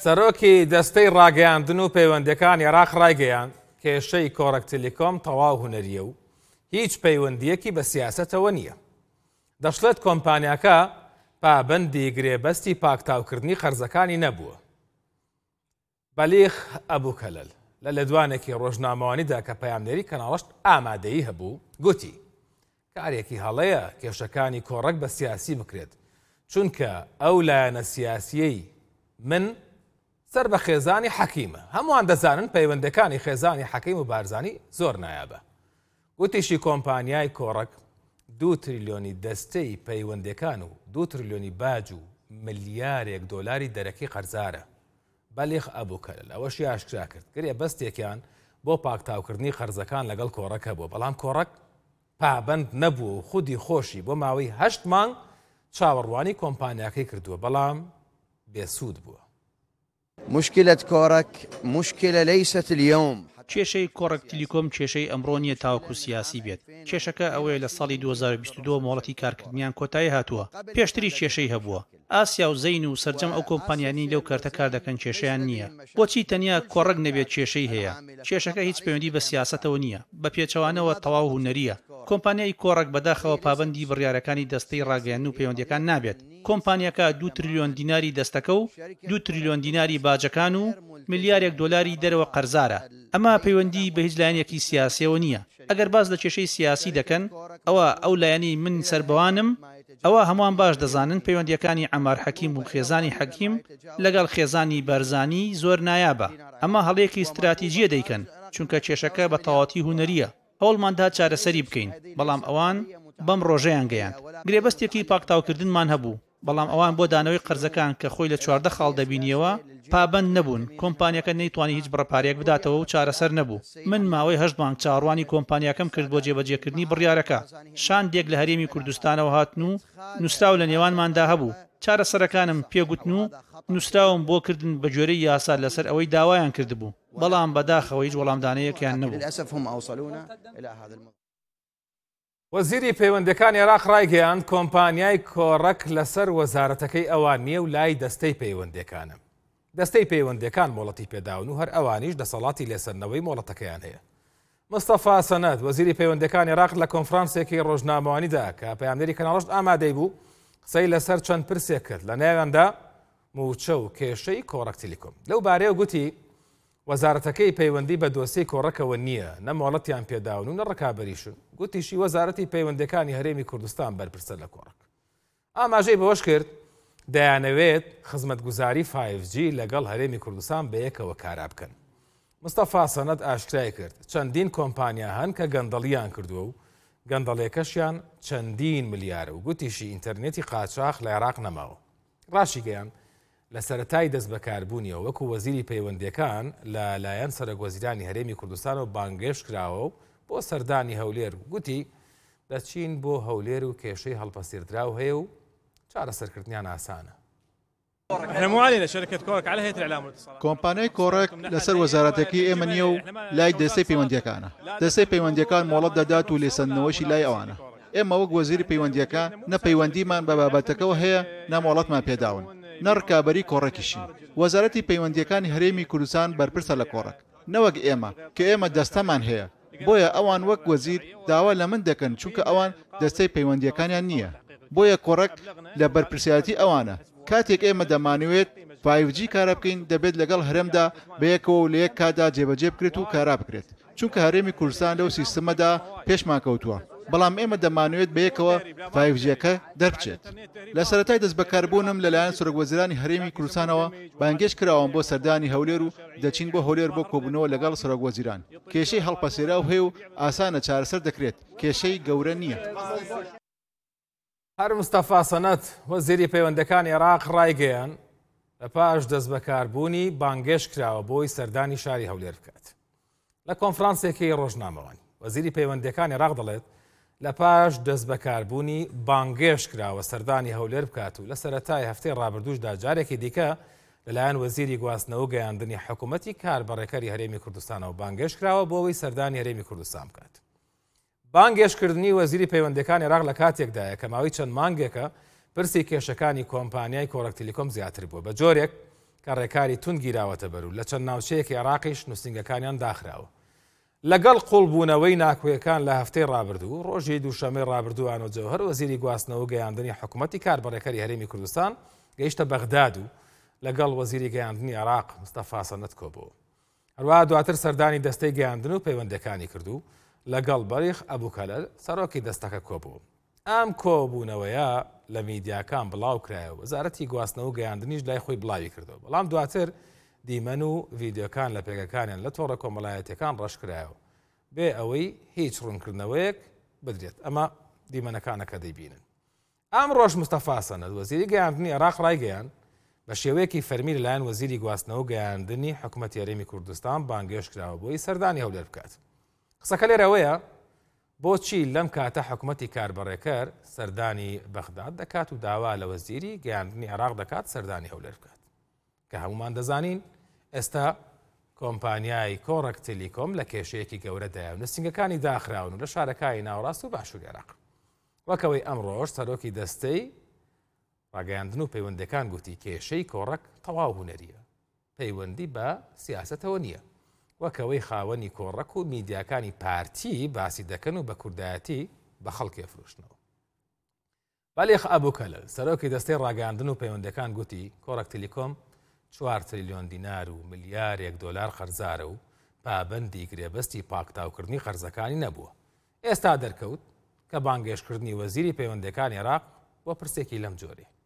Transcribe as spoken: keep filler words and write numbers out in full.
سەرۆکی دەستەی ڕاگەیاندن و پەیوەندیەکان عێراق ڕایگەیاند کێشەی کۆڕەک تێلیکۆم تەواو هونەریە و هیچ پەیوەندیەکی بە سیاسەتەوە نییە. دەشڵێت کۆمپانیاکە پابەندی گرێبەستی پاکتاوکردنی قەرزەکانی نەبووە. بەلیغ ئەبوکەلەل لە لەدوانێکی ڕۆژنامەوانیدا کە پەیامنێری کەناڵەشت ئامادەیی هەبوو گوتی کارێکی هەڵەیە کێشەکانی کۆڕەک بە سیاسی بکرێت، چونکە ئەو لایەنە سیاسیەی من سەر بە خێزانی حەکیمە. هەمووان دەزانن پەیوەندەکانی خێزانی حەکیم و بارزانی زۆر نایابە. گوتیشی کۆمپانیای کۆڕەک دوو تریلیۆنی دەستەی پەیوەندەکان و دوو تریلیۆنی باج و ملیارێک دۆلاری دەرەکی قەرزارە. بەلیغ ئەبوکەلەل ئەوەشی ئاشکرا کرد گرێ بەستێکیان بۆ پاکتاوکردنی قەرزەکان لەگەڵ کۆڕەکە بوو، بەڵام کۆڕەک پابەند نەبوو و خودی خۆشی بۆ ماوەی هەشت مانگ چاوەڕوانی کۆمپانیاکەی کردووە، بەڵام بێسوود بووە. مشكلة كورك مشكلة ليست اليوم. کێشەی کۆڕەک تیلیکۆم کێشەی ئەمڕۆ نیە تاوەکو سیاسی بێت. کێشەکە ئەوەیە لە ساڵی دوو هەزار و بیست و دوو مۆڵەتی کارکردنیان کۆتایی هاتووە. پێشتری کێشەی هەبووە. ئاسیا و زەین و سەرجەم ئەو کۆمپانیانی لەو کارتە کار دەکەن کێشەیان نییە. بۆچی تەنیا کۆڕەک نەبێت کێشەی هەیە؟ کێشەکە هیچ پەیوەندی بە سیاسەتەوە نییە، بە پێچەوانەوە تەواو هونەریە. کۆمپانیای کۆڕەک بەداخەوە پابەندی بڕیارەکانی دەستەی ڕاگەیاندن و پەیوەندیەکان نابێت. کۆمپانیەکە دوو تریلیۆن دیناری دەستەکە و دوو تریلیۆن دیناری باجەکان و ملیارێک دۆلاری دەرەوە قەرزارە. ئەمە پەیوەندی بە هیچ لایەنێکی سیاسیەوە نییە. ئەگەر باز لە کێشەی سیاسی دەکەن ئەوە ئەو لایەنی من سەربەوانم ئەوە هەمووان باش دەزانن پەیوەندیەکانی عەمار حەکیم و خێزانی حەکیم لەگەڵ خێزانی بەرزانی زۆر نایابە. ئەمە هەڵەیەکی استراتیژیە دەیکەن، چونکە کێشەکە بە تەواوەتی هونەریە. هەوڵماندا چارەسەری بکەین، بەڵام ئەوان بەم ڕۆژەیان گەیاند. گرێبەستێکی پاکتاوکردنمان هەبوو، بەڵام ئەوان بۆ دانەوەی قەرزەکان کە خۆی لە چواردە خاڵ دەبینیەوە پابەند نەبوون. کۆمپانیەکە نەیتوانی هیچ بڕەپارێک بداتەوە و چارەسەر نەبوو. من ماوەی هەشت مانگ چاڕوانی کۆمپانیاکەم کرد بۆ جێبەجێکردنی بڕیارەکە. شاندێک لە هەرێمی کوردستانەوە هاتن و نووسراو لە نێوانماندا هەبوو. چارەسەرەکانم پێگوتن و نووسراوم بۆ کردن بە جۆرەی یاسا لەسەر ئەوەی داوایان کردبوو، بەڵام بەداخەوە هیچ وەڵامدانەیەکیان نەبوو. وەزیری پەیوەندەکانی عێراق ڕایگەیاند کۆمپانیای کۆڕەک لەسەر وەزارەتەکەی ئەوان نییە و لای دەستەی پەیوەندەکانە. دەستەی پەیوەندەکان مۆڵەتی پێداون و هەر ئەوانیش دەسەڵاتی لێسەرنەوەی مۆڵەتەکەیان هەیە. مستەفا سەنەد وەزیری پەیوەندەکانی عێراق لە کۆنفرانسێکی ڕۆژنامەوانیدا کە پەیامنێری کەناڵەشت ئامادەی بوو قسەی لەسەر چەند پرسێک کرد، لە نێواندا موچە و کێشەی کۆڕەک تیلیکۆم. لەو بارەیە گوتی وەزارەتەکەی پەیوەندی بە دۆسیەی کۆڕەکەوە نییە، نە مۆڵەتیان پێداون و نە ڕکابەریشن. گوتیشی وەزارەتی پەیوەندەکانی هەرێمی کوردستان بەرپرسە لە کۆڕەک. ئاماژەی بەوەش کرد دەیانەوێت خزمەتگوزاری فایڤ جی لەگەڵ هەرێمی کوردستان بەیەکەوە کارا بکەن. مستەفا سەنەد ئاشکرای کرد چەندین کۆمپانیا هەن کە گەندەڵیان کردووە و گەندەڵێکەشیان چەندین ملیارە و گوتیشی ئینتەرنێتی قاچاق لە عێراق نەماوە. ڕاشی گەیان لە سەرەتای دەست بەکاربوونیەوە وەکو وەزیری پەیوەندیەکان لە لایەن سەرۆکوەزیرانی هەرێمی کوردستان و بانگێش کراوە و بۆ سەردانی هەولێر گوتی دەچین بۆ هەولێر و کێشەی هەڵپەسیردراو هەیە و چارەسەرکردنیان ئاسانە. احنا مو علينا شركه كورك على هيئه الاعلام والاتصالات. کۆمپانیای کۆڕێک لەسەر وەزارەتەکەی ئێمە نییە و لای دەستەی پەیوەندیەکانە. دەستەی پەیوەندیەکان مۆڵەت دەدات و لێسەندنەوەشی لای ئەوانە. ئێمە وەک وەزیری پەیوەندیەکان نە پەیوەندیمان بە بابەتەکەەوە هەیە، نە مۆڵەتمان پێداون، نە ڕکابەری کۆڕێکیشین. وەزارەتی پەیوەندیەکانی هەرێمی کوردستان بەرپرسە لە کۆڕێک، نەوەک ئێمە کە ئێمە دەستەمان هەیە. بۆیە ئەوان وەک وەزیر داوا لە من دەکەن چونکە ئەوان دەستەی پەیوەندیەکانیان نییە. بۆیە کۆڕێک لە بەرپرسیاتی ئەوانە. کاتێک ئێمە دەمانوێت فایڤ جی کارە بکەین دەبێت لەگەڵ هەرێمدا بەیەکەوە و لە یەک کادا جێبەجێ بکرێت و کارا بکرێت، چونکە هەرێمی کوردستان لەو سیستەمەدا پێشمان کەوتووە. بەڵام ئێمە دەمانوێت بەیەکەوە فایڤ جیەکە دەربچێت. لە سەرەتای دەست بەکاربوونم لەلایەن سەرۆکوەزیرانی هەرێمی کوردستانەوە بانگێش کراوەم بۆ سەردانی هەولێر و دەچین بۆ هەولێر بۆ کۆبوونەوە لەگەڵ سەرۆکوەزیران. کێشەی هەڵپەسێراو هەیە و ئاسانە چارەسەر دەکرێت، کێشەی گەورە نییە. هەر مستەفا سەنەد وەزیری پەیوەندەکانی عێراق ڕایگەیان لە پاش دەست بەکاربوونی بانگێش کراوە بۆی سەردانی شاری هەولێر بکات. لە کۆنفرانسێکی ڕۆژنامەوانی وەزیری پەیوەندەکانی عێراق دەڵێت لە پاش دەست بەکاربوونی بانگێش کراوە سەردانی هەولێر بکات و لە سەرەتای هەفتەی ڕابردووشدا جارێکی دیکە لەلایەن وەزیری گواستنەوە گەیاندنی حکوومەتی کاربڕێکەری هەرێمی کوردستانەوە بانگێش کراوە بۆ ئەوەی سەردانی هەرێمی کوردستان بکات. بانگێشکردنی وەزیری پەیوەندەکانی عێراق لە کاتێکدایە کە ماوەی چەند مانگێکە پرسی کێشەکانی کۆمپانیای کۆڕەک تیلیکۆم زیاتر بووە بە جۆرێک کە ڕێکاری تون گیراوەتە بەرو لە چەند ناوچەیەکی عێراقیش نووسنگەکانیان داخراوە. لەگەڵ قوڵبوونەوەی ناکوێکان لە هەفتەی ڕابردوو ڕۆژی دووشەمەی ڕابردووانەوە جەوهەر وەزیری گواستنەوە و گەیاندنی حکوومەتی کاربڕێکەری هەرێمی کوردستان گەیشتە بەغداد و لەگەڵ وەزیری گەیاندنی عێراق مستەفا سەنەت کۆبووە. هەروەها دواتر سەردانی دەستەی گەیاندن و پەیوەندەکانی کردو لەگەڵ بەریخ ئەبوکەلەل سەرۆکی دەستەکە کۆبوو. ئەم کۆبوونەوەیە لە میدیاکان بڵاو کرایەوە وەزارەتی گواستنەوە و گەیاندنیش لای خۆی بڵاوی کردەوە، بەڵام دواتر دیمەن و ڤیدیۆکان لە پێگەکانیان لە تۆڕە کۆمەڵایەتیەکان ڕەشکرایەوە بێ ئەوەی هیچ ڕوونکردنەوەیەک بدرێت. ئەمە دیمەنەکانەکە دەیبینن. ئەم ڕۆژ مستەفا سەنەت وەزیری گەیاندنی عێراق ڕایگەیاند بە شێوەیەکی فەرمی لەلایەن وەزیری گواستنەوە و گەیاندنی حکوومەتی هەرێمی کوردستان بانگێش کراوە بۆی سەردانی هەولێر بکات. قسەکە لێرەوەیە بۆچی لەم کاتە حکوومەتی کاربڕێکەر سەردانی بەغداد دەکات و داوا لە وەزیری گەیاندنی عێراق دەکات سەردانی هەولێر بکات کە هەمومان دەزانین ئێستا کۆمپانیای کۆڕەک تێلیکۆم لە کێشەیەکی گەورەدایە و نووسنگەکانی داخراون و لە شارەکانی ناوەڕاست و باشووری عێراق. وەکەوەی ئەمڕۆژ سەرۆکی دەستەی ڕاگەیاندن و پەیوەندەکان گوتی کێشەی کۆڕەک تەواو هونەریە، پەیوەندی بە سیاسەتەوە نییە. وەکەوەی خاوەنی کۆڕەک و میدیاکانی پارتی باسی دەکەن و بە کوردایەتی بە خەڵکی ئەفرۆشنەوە. بەلیخ ئەبوکەلەل سەرۆکی دەستەی ڕاگەیاندن و پەیوەندەکان گوتی کۆڕەک تێلیکۆم چوار تریلیۆن دینار و ملیارێک دۆلار خەرزارە و پابەندی گرێبەستی پاکتاوکردنی خەرزەکانی نەبووە. ئێستا دەرکەوت کە بانگێشکردنی وەزیری پەیوەندەکانی عێراق بۆ پرسێکی لەم جۆرەیە.